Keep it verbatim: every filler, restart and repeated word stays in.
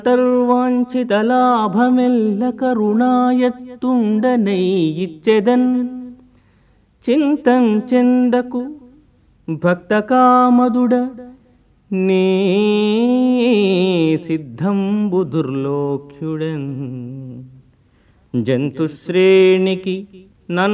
అంతర్వాంఛిత లాభమెల్ల కరుణాయత్తుండనై ఇచ్చెదన్ చింతం చెందకు భక్త కామదుడ నీ సిద్ధంబు దుర్లోక్యుడన్ జంతుశ్రేణికి